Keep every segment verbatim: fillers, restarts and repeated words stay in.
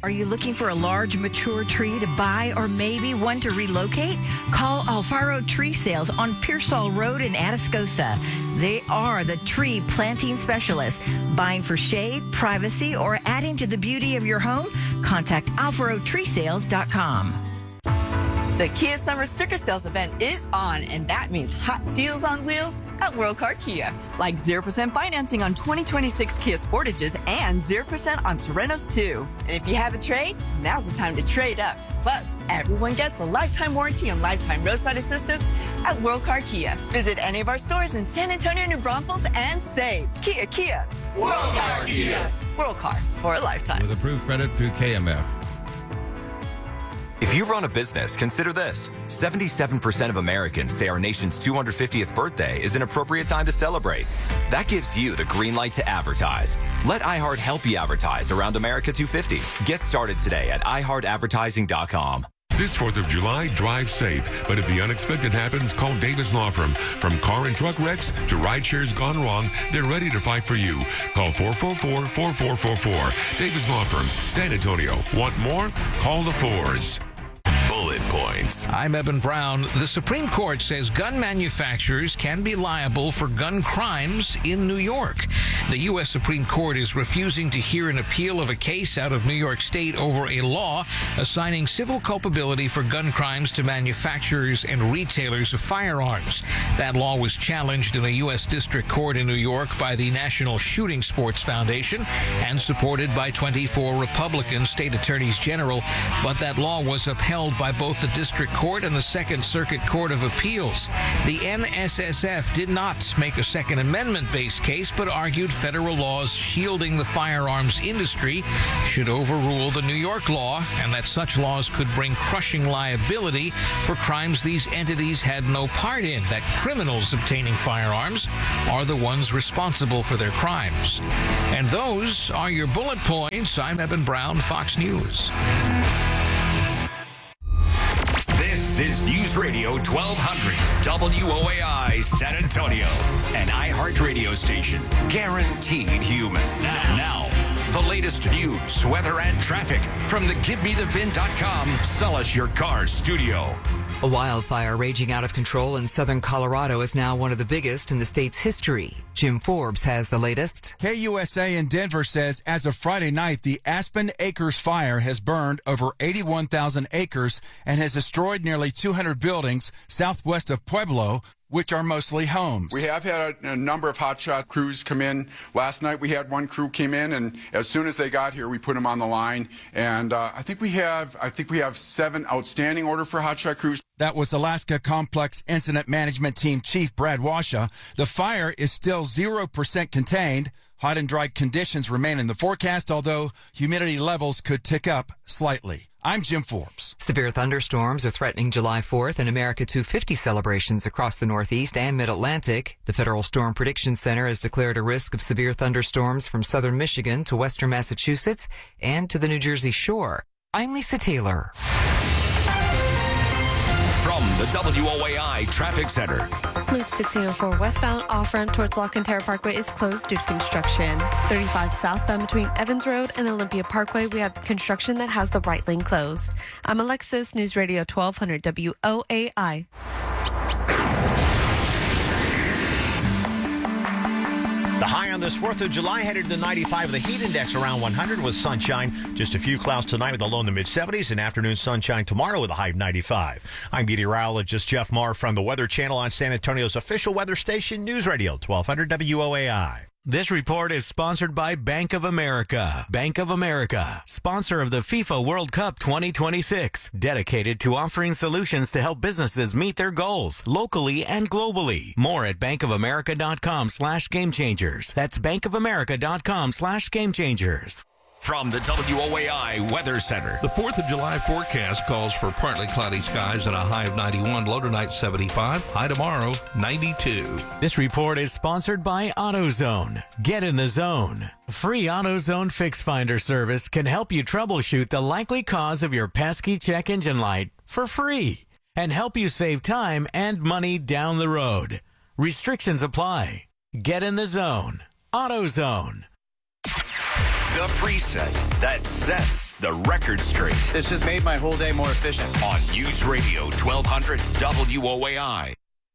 Are you looking for a large, mature tree to buy or maybe one to relocate? Call Alfaro Tree Sales on Pearsall Road in Atascosa. They are the tree planting specialists. Buying for shade, privacy, or adding to the beauty of your home? Contact alfaro tree sales dot com. The Kia Summer Sticker Sales event is on, and that means hot deals on wheels at World Car Kia. Like zero percent financing on twenty twenty-six Kia Sportages and zero percent on Serenos too. And if you have a trade, now's the time to trade up. Plus, everyone gets a lifetime warranty and lifetime roadside assistance at World Car Kia. Visit any of our stores in San Antonio, New Braunfels, and save. Kia, Kia. World Car Kia. World Car for a lifetime. With approved credit through K M F. If you run a business, consider this. seventy-seven percent of Americans say our nation's two hundred fiftieth birthday is an appropriate time to celebrate. That gives you the green light to advertise. Let iHeart help you advertise around America two fifty. Get started today at i heart advertising dot com. This fourth of July, drive safe. But if the unexpected happens, call Davis Law Firm. From car and truck wrecks to ride shares gone wrong, they're ready to fight for you. Call four four four, four four four four. Davis Law Firm, San Antonio. Want more? Call the fours. Bullet Points. I'm Eben Brown. The Supreme Court says gun manufacturers can be liable for gun crimes in New York. The U S Supreme Court is refusing to hear an appeal of a case out of New York State over a law assigning civil culpability for gun crimes to manufacturers and retailers of firearms. That law was challenged in a U S district court in New York by the National Shooting Sports Foundation and supported by twenty-four Republican state attorneys general, but that law was upheld by both the District Court and the Second Circuit Court of Appeals. The N S S F did not make a Second Amendment-based case, but argued federal laws shielding the firearms industry should overrule the New York law, and that such laws could bring crushing liability for crimes these entities had no part in, that criminals obtaining firearms are the ones responsible for their crimes. And those are your bullet points. I'm Eben Brown, Fox News. This is News Radio twelve hundred W O A I San Antonio, an iHeart radio station, guaranteed human. Now, now, the latest news, weather, and traffic from the give me the vin dot com Sell Us Your Car studio. A wildfire raging out of control in southern Colorado is now one of the biggest in the state's history. Jim Forbes has the latest. K U S A in Denver says as of Friday night, the Aspen Acres fire has burned over eighty-one thousand acres and has destroyed nearly two hundred buildings southwest of Pueblo, which are mostly homes. We have had a, a number of hotshot crews come in. Last night we had one crew came in, and as soon as they got here, we put them on the line. And uh, I think we have, I think we have seven outstanding order for hotshot crews. That was Alaska Complex Incident Management Team Chief Brad Washa. The fire is still zero percent contained. Hot and dry conditions remain in the forecast, although humidity levels could tick up slightly. I'm Jim Forbes. Severe thunderstorms are threatening July fourth and America two fifty celebrations across the Northeast and Mid-Atlantic. The Federal Storm Prediction Center has declared a risk of severe thunderstorms from southern Michigan to western Massachusetts and to the New Jersey shore. I'm Lisa Taylor. From the W O A I Traffic Center. Loop sixteen oh four westbound off-ramp towards La Cantera Parkway is closed due to construction. thirty-five southbound between Evans Road and Olympia Parkway, we have construction that has the right lane closed. I'm Alexis, News Radio twelve hundred W O A I. The high on this fourth of July headed to ninety-five with a heat index around one hundred with sunshine. Just a few clouds tonight with a low in the mid-seventies and afternoon sunshine tomorrow with a high of ninety-five. I'm meteorologist Jeff Marr from the Weather Channel on San Antonio's official weather station, News Radio twelve hundred W O A I. This report is sponsored by Bank of America. Bank of America, sponsor of the FIFA World Cup twenty twenty-six, dedicated to offering solutions to help businesses meet their goals locally and globally. More at bankofamerica.com slash game changers. That's bankofamerica.com slash game changers. From the W O A I Weather Center. The fourth of July forecast calls for partly cloudy skies and a high of ninety-one, low tonight seventy-five, high tomorrow ninety-two. This report is sponsored by AutoZone. Get in the zone. Free AutoZone Fix Finder service can help you troubleshoot the likely cause of your pesky check engine light for free and help you save time and money down the road. Restrictions apply. Get in the zone. AutoZone. The preset that sets the record straight. It's just made my whole day more efficient. On News Radio twelve hundred W O A I.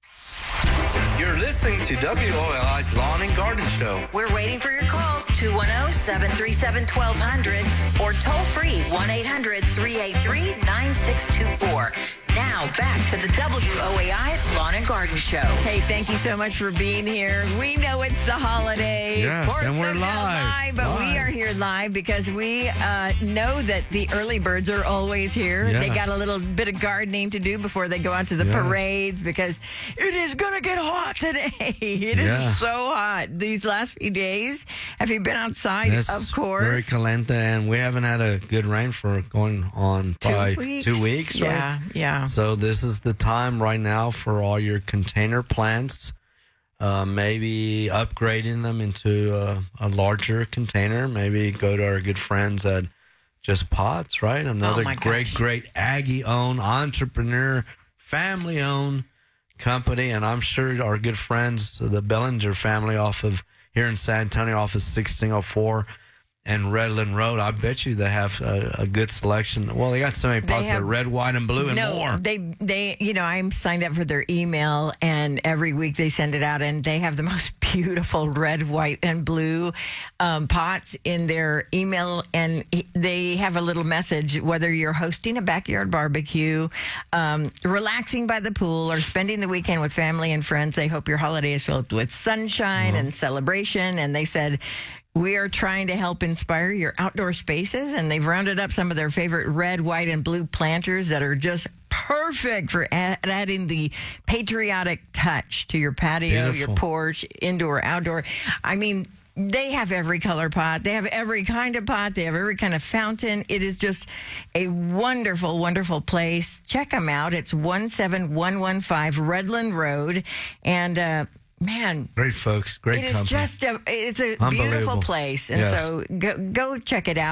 You're listening to W O A I's Lawn and Garden Show. We're waiting for your call, two one zero, seven three seven, one two zero zero, or toll free, one eight hundred, three eight three, nine six two four. Now, back to the W O A I Lawn and Garden Show. Hey, thank you so much for being here. We know it's the holiday. Yes, Fourth and we're of live. July, but Live. we are here live because we uh, know that the early birds are always here. Yes. They got a little bit of gardening to do before they go out to the Yes. parades because it is going to get hot today. It Yeah. is so hot these last few days. Have you been outside? Yes, Of course. very caliente, and we haven't had a good rain for going on Two by weeks. two weeks, right? Yeah, yeah. So this is the time right now for all your container plants, uh, maybe upgrading them into a, a larger container. Maybe go to our good friends at Just Pots, right? Another Oh, my great, gosh. great Aggie-owned, entrepreneur, family-owned company, and I'm sure our good friends, the Bellinger family off of here in San Antonio, off of sixteen oh four and Redland Road, I bet you they have a, a good selection. Well, they got so many They pots, have- but red, white, and blue, and no, more. they they you know I'm signed up for their email, and every week they send it out, and they have the most beautiful red, white, and blue um, pots in their email, and they have a little message whether you're hosting a backyard barbecue, um, relaxing by the pool, or spending the weekend with family and friends. They hope your holiday is filled with sunshine and celebration, and they said, we are trying to help inspire your outdoor spaces, and they've rounded up some of their favorite red, white, and blue planters that are just perfect for add, adding the patriotic touch to your patio, your Beautiful. porch, indoor, outdoor. I mean, they have every color pot. They have every kind of pot. They have every kind of fountain. It is just a wonderful, wonderful place. Check them out. It's one seven one one five Redland Road, and uh, man, Great folks, great it is company. just a it's a Unbelievable. beautiful place, and Yes. so go go check it out.